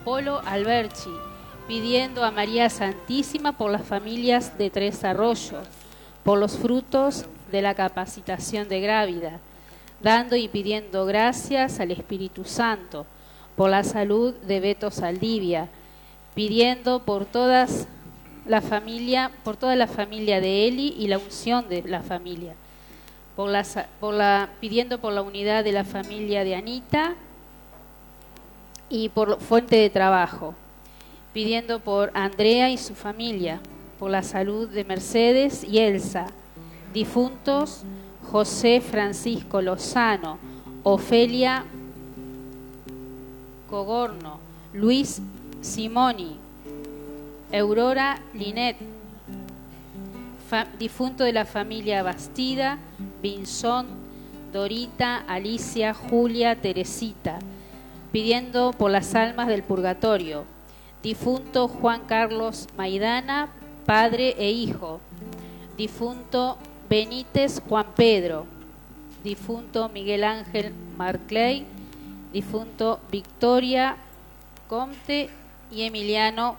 Polo Alberchi, pidiendo a María Santísima por las familias de Tres Arroyos, por los frutos de la capacitación de Grávida, dando y pidiendo gracias al Espíritu Santo, por la salud de Beto Saldivia, pidiendo por toda la familia de Eli y la unción de la familia, pidiendo por la unidad de la familia de Anita y por fuente de trabajo, pidiendo por Andrea y su familia, por la salud de Mercedes y Elsa, difuntos José Francisco Lozano, Ofelia Cogorno, Luis Simoni, Aurora Linet, difunto de la familia Bastida, Vinzón, Dorita, Alicia, Julia, Teresita, pidiendo por las almas del purgatorio, difunto Juan Carlos Maidana, padre e hijo, difunto Benítez Juan Pedro, difunto Miguel Ángel Marclay, difunto Victoria Comte y Emilio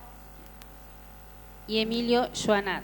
Joanat.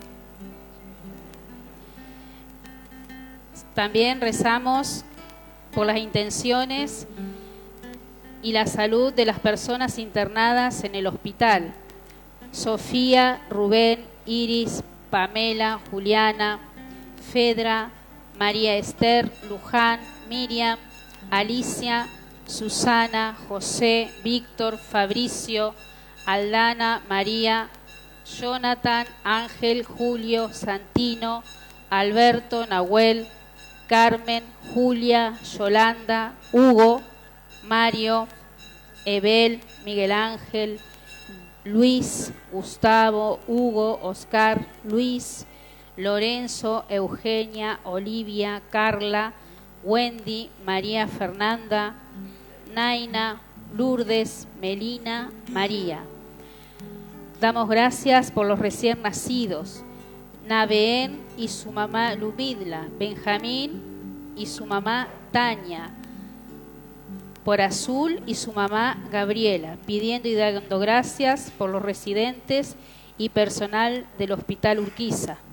También rezamos por las intenciones y la salud de las personas internadas en el hospital: Sofía, Rubén, Iris, Pamela, Juliana, Fedra, María Esther, Luján, Miriam, Alicia, Susana, José, Víctor, Fabricio, Aldana, María, Jonathan, Ángel, Julio, Santino, Alberto, Nahuel, Carmen, Julia, Yolanda, Hugo, Mario, Ebel, Miguel Ángel, Luis, Gustavo, Hugo, Oscar, Luis, Lorenzo, Eugenia, Olivia, Carla, Wendy, María Fernanda, Naina, Lourdes, Melina, María. Damos gracias por los recién nacidos: Nabeen y su mamá Lumidla, Benjamín y su mamá Tania, por Azul y su mamá Gabriela, pidiendo y dando gracias por los residentes y personal del Hospital Urquiza.